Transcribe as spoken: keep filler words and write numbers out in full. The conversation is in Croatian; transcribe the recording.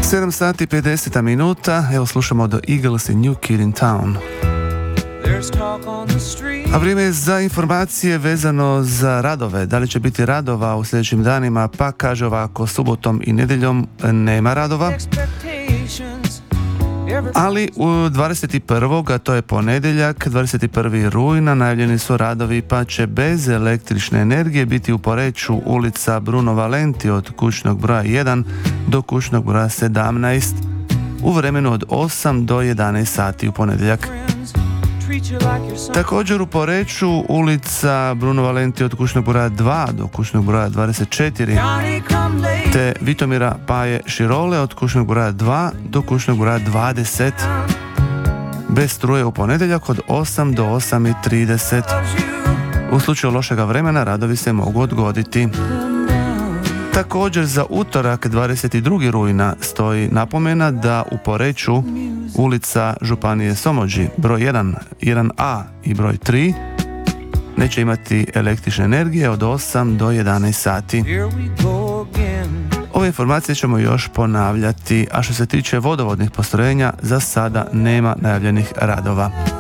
sedam sati pedeset minuta, evo slušamo The Eagles i New Kid in Town. A vrijeme je za informacije vezano za radove. Da li će biti radova u sljedećim danima? Pa kaže ovako, subotom i nedjeljom nema radova. Ali u dvadeset prvog a to je ponedjeljak, dvadeset prvog rujna, najavljeni su radovi pa će bez električne energije biti u Poreču ulica Bruno Valenti od kućnog broja jedan do kućnog broja sedamnaest u vremenu od osam do jedanaest sati u ponedjeljak. Također u Poreču ulica Bruno Valenti od kućnog broja dva do kućnog broja dvadeset četiri te Vitomira Paje Širole od kućnog broja dva do kućnog broja dvadeset bez struje u ponedjeljak od osam do osam i trideset. U slučaju lošega vremena radovi se mogu odgoditi. Također za utorak dvadeset drugog rujna stoji napomena da u Poreču ulica Županije Somođi broj jedan, jedan a i broj tri neće imati električne energije od osam do jedanaest sati. Ove informacije ćemo još ponavljati, a što se tiče vodovodnih postrojenja za sada nema najavljenih radova.